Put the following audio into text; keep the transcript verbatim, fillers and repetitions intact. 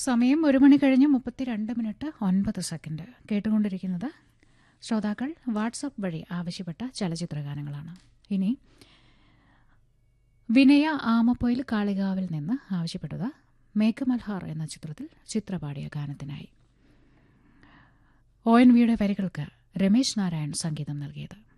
സമയം ഒരു മണി കഴിഞ്ഞ് മുപ്പത്തിരണ്ട് മിനിറ്റ് ഒൻപത് സെക്കൻഡ്. കേട്ടുകൊണ്ടിരിക്കുന്നത് ശ്രോതാക്കൾ വാട്സപ്പ് വഴി ആവശ്യപ്പെട്ട ചലച്ചിത്രഗാനങ്ങളാണ്. ഇനി വിനയ ആമപ്പൊയിൽ കാളികാവിൽ നിന്ന് ആവശ്യപ്പെട്ടത് മേഘമൽഹാർ എന്ന ചിത്രത്തിൽ ചിത്രപാടിയ ഗാനത്തിനായി. ഒ എൻ വിയുടെ വരികൾക്ക് രമേശ് നാരായൺ സംഗീതം നൽകിയത്.